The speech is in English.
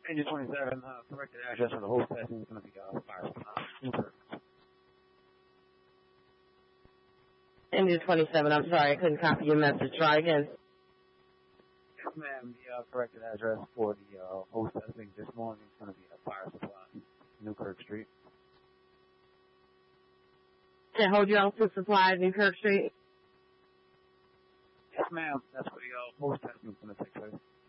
Engine 27, corrected address for the host testing is going to be Fire Supply, Newkirk. Engine 27, I'm sorry, I couldn't copy your message. Try again. Yes, ma'am. The corrected address for the host testing this morning is going to be Fire Supply, Newkirk Street. To hold you on food supply, Newkirk Street? Yes, ma'am. That's where the host testing is going to take place.